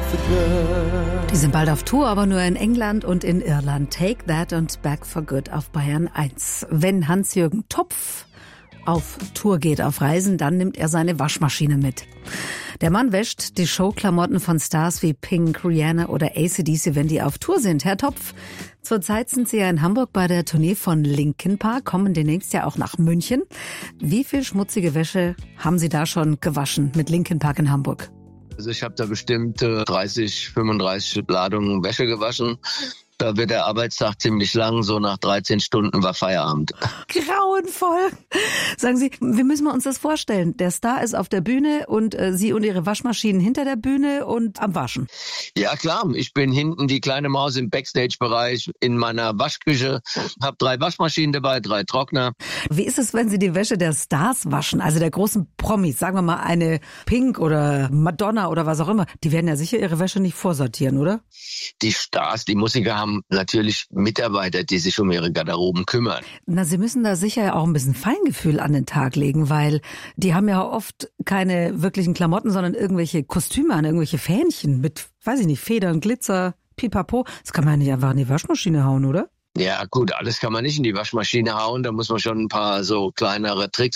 for good. Die sind bald auf Tour, aber nur in England und in Irland. Take That und Back for Good auf Bayern 1. Wenn Hans-Jürgen Topf auf Tour geht, auf Reisen, dann nimmt er seine Waschmaschine mit. Der Mann wäscht die Showklamotten von Stars wie Pink, Rihanna oder AC/DC, wenn die auf Tour sind. Herr Topf, zurzeit sind Sie ja in Hamburg bei der Tournee von Linkin Park, kommen demnächst ja auch nach München. Wie viel schmutzige Wäsche haben Sie da schon gewaschen mit Linkin Park in Hamburg? Also ich habe da bestimmt 30, 35 Ladungen Wäsche gewaschen. Da wird der Arbeitstag ziemlich lang, so nach 13 Stunden war Feierabend. Grauenvoll. Sagen Sie, wie müssen wir uns das vorstellen? Der Star ist auf der Bühne und Sie und Ihre Waschmaschinen hinter der Bühne und am Waschen. Ja klar, ich bin hinten die kleine Maus im Backstage-Bereich in meiner Waschküche, habe 3 Waschmaschinen dabei, 3 Trockner. Wie ist es, wenn Sie die Wäsche der Stars waschen, also der großen Promis, sagen wir mal eine Pink oder Madonna oder was auch immer, die werden ja sicher ihre Wäsche nicht vorsortieren, oder? Die Stars, die Musiker haben natürlich Mitarbeiter, die sich um ihre Garderoben kümmern. Na, Sie müssen da sicher auch ein bisschen Feingefühl an den Tag legen, weil die haben ja oft keine wirklichen Klamotten, sondern irgendwelche Kostüme an, irgendwelche Fähnchen mit, weiß ich nicht, Federn, Glitzer, Pipapo. Das kann man ja nicht einfach in die Waschmaschine hauen, oder? Ja gut, alles kann man nicht in die Waschmaschine hauen, da muss man schon ein paar so kleinere Tricks